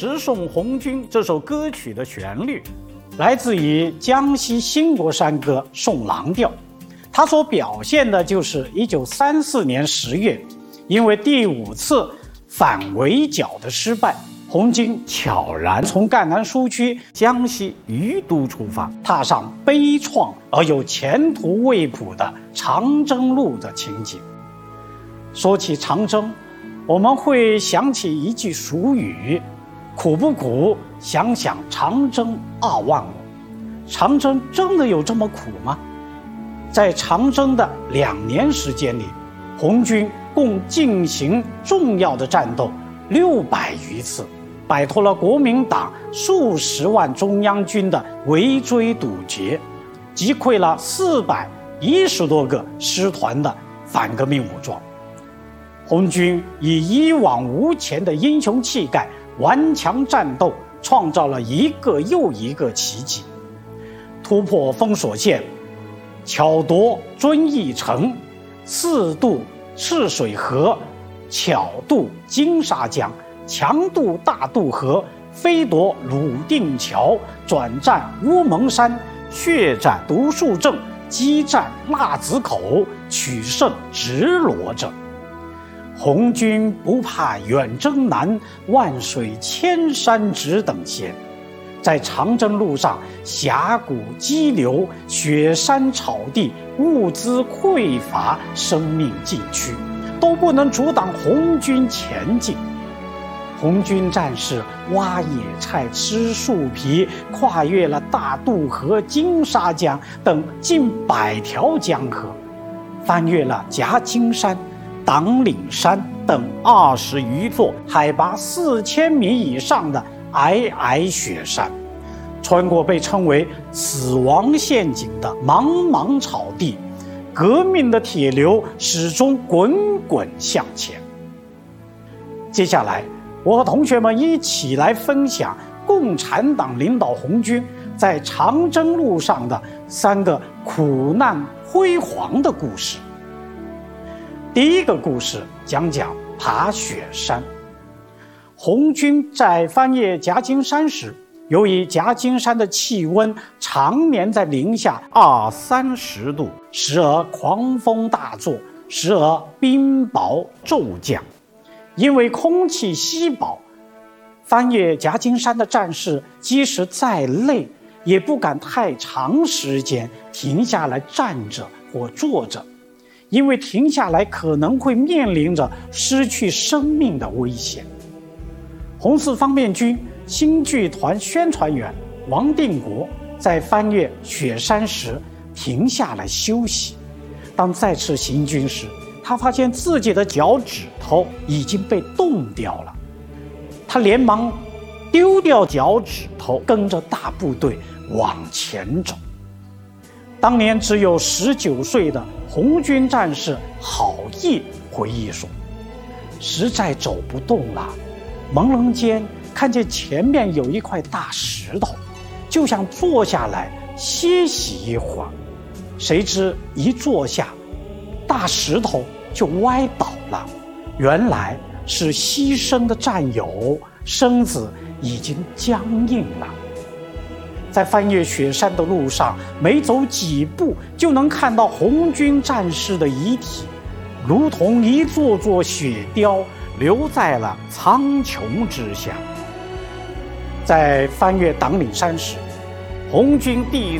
直送红军》这首歌曲的旋律，来自于江西新国山歌《送郎调》，它所表现的就是1934年10月，因为第5次反围剿的失败，红军悄然从赣南苏区江西余都出发，踏上悲怆而又前途未卜的长征路的情景。说起长征，我们会想起一句俗语：苦不苦，想想长征2万5。长征真的有这么苦吗？在长征的2年时间里，红军共进行重要的战斗600余次，摆脱了国民党数十万中央军的围追堵截，击溃了410多个师团的反革命武装。红军以一往无前的英雄气概顽强战斗，创造了一个又一个奇迹，突破封锁线，巧夺遵义城，4渡赤水河，巧渡金沙江，强渡大渡河，飞夺鲁定桥，转战乌蒙山，血战独树镇，激战腊子口，取胜直罗镇。红军不怕远征难，万水千山只等闲。在长征路上，峡谷激流，雪山草地，物资匮乏，生命禁区，都不能阻挡红军前进。红军战士挖野菜、吃树皮，跨越了大渡河、金沙江等近100条江河，翻越了夹金山、党岭山等20余座海拔4000米以上的皑皑雪山，穿过被称为死亡陷阱的茫茫草地，革命的铁流始终滚滚向前。接下来，我和同学们一起来分享共产党领导红军在长征路上的3个苦难辉煌的故事。第一个故事讲爬雪山。红军在翻越夹金山时，由于夹金山的气温常年在零下20-30度，时而狂风大作，时而冰雹骤降。因为空气稀薄，翻越夹金山的战士即使再累，也不敢太长时间停下来站着或坐着，因为停下来可能会面临着失去生命的危险。红四方面军新剧团宣传员王定国在翻越雪山时停下来休息，当再次行军时，他发现自己的脚趾头已经被冻掉了，他连忙丢掉脚趾头，跟着大部队往前走。当年只有19岁的红军战士郝毅回忆说，实在走不动了，朦胧间看见前面有一块大石头，就想坐下来歇息一会儿，谁知一坐下，大石头就歪倒了，原来是牺牲的战友身子已经僵硬了。在翻越雪山的路上，没走几步就能看到红军战士的遗体，如同一座座雪雕留在了苍穹之下。在翻越党岭山时，红军第1